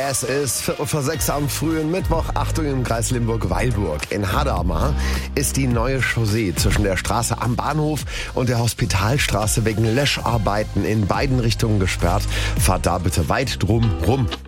Es ist 5:45 am frühen Mittwoch. Achtung, im Kreis Limburg-Weilburg. In Hadamar ist die neue Chaussee zwischen der Straße am Bahnhof und der Hospitalstraße wegen Löscharbeiten in beiden Richtungen gesperrt. Fahrt da bitte weit drum rum.